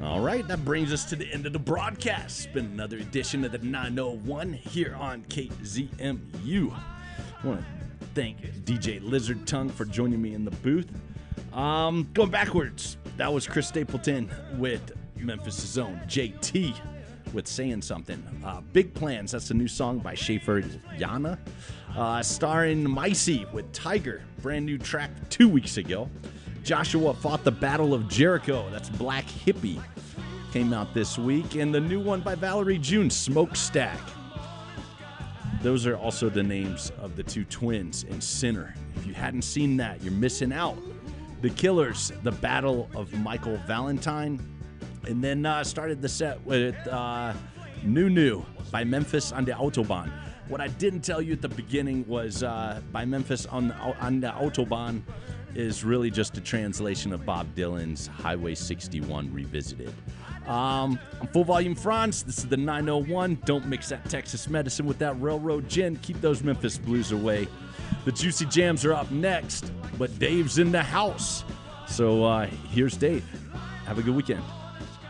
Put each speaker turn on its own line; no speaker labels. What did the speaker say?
All right, that brings us to the end of the broadcast. It's been another edition of the 901 here on KZMU. I want to thank DJ Lizard Tongue for joining me in the booth. Going backwards, that was Chris Stapleton with Memphis' own JT with Saying Something. Big Plans, that's a new song by Schaefer Yana. Starring Micey with Tiger, brand new track 2 weeks ago. Joshua Fought the Battle of Jericho, that's Black Hippie, came out this week. And the new one by Valerie June, Smokestack. Those are also the names of the two twins in Sinner. If you hadn't seen that, you're missing out. The Killers, The Battle of Michael Valentine. And then started the set with New by Memphis on the Autobahn. What I didn't tell you at the beginning was by Memphis on the Autobahn is really just a translation of Bob Dylan's Highway 61 Revisited. I'm Full Volume Franz. This is the 901. Don't mix that Texas medicine with that railroad gin. Keep those Memphis blues away. The Juicy Jams are up next, but Dave's in the house. So here's Dave. Have a good weekend.